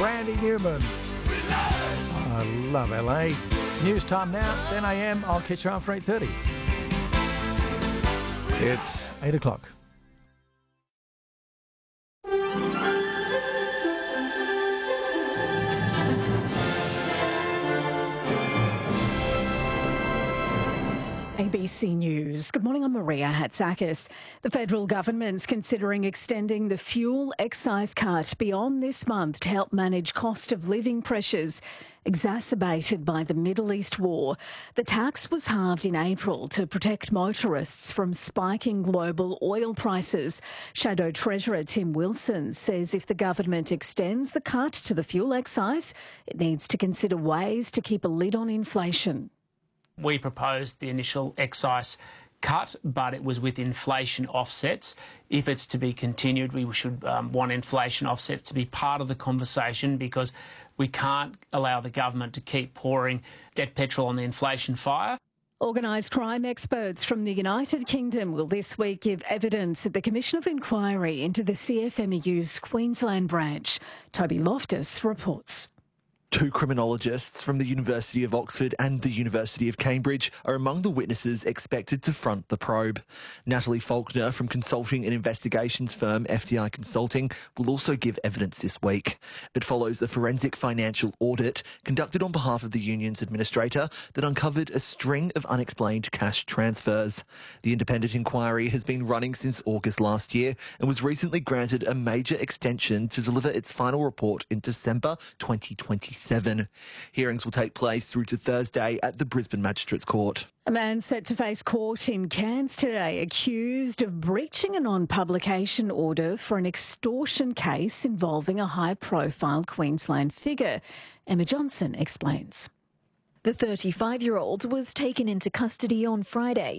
Randy Newman. I love LA. News time now, 10 a.m. I'll catch you on for 8:30. It's 8 o'clock. ABC News. Good morning, I'm Maria Hatzakis. The federal government's considering extending the fuel excise cut beyond this month to help manage cost of living pressures exacerbated by the Middle East war. The tax was halved in April to protect motorists from spiking global oil prices. Shadow Treasurer Tim Wilson says if the government extends the cut to the fuel excise, it needs to consider ways to keep a lid on inflation. We proposed the initial excise cut, but it was with inflation offsets. If it's to be continued, we should want inflation offsets to be part of the conversation, because we can't allow the government to keep pouring dead petrol on the inflation fire. Organised crime experts from the United Kingdom will this week give evidence at the Commission of Inquiry into the CFMEU's Queensland branch. Toby Loftus reports. Two criminologists from the University of Oxford and the University of Cambridge are among the witnesses expected to front the probe. Natalie Faulkner from consulting and investigations firm FTI Consulting will also give evidence this week. It follows a forensic financial audit conducted on behalf of the union's administrator that uncovered a string of unexplained cash transfers. The independent inquiry has been running since August last year and was recently granted a major extension to deliver its final report in December 2027. Hearings will take place through to Thursday at the Brisbane Magistrates Court. A man set to face court in Cairns today accused of breaching a non-publication order for an extortion case involving a high-profile Queensland figure. Emma Johnson explains. The 35-year-old was taken into custody on Friday.